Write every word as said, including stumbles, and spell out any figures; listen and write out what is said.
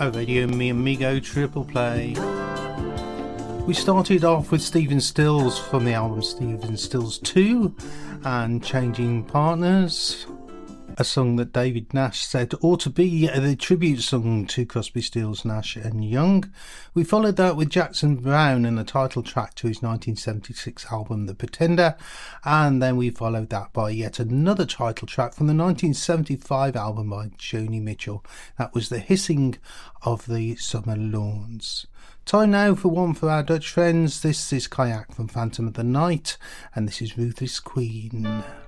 a Radio Mi Amigo triple play. We started off with Stephen Stills from the album Stephen Stills two and Changing Partners, a song that David Nash said ought to be the tribute song to Crosby, Stills, Nash and Young. We followed that with Jackson Browne and the title track to his nineteen seventy-six album The Pretender, and then we followed that by yet another title track from the nineteen seventy-five album by Joni Mitchell. That was The Hissing of the Summer Lawns. Time now for one for our Dutch friends. This is Kayak from Phantom of the Night, and this is Ruthless Queen.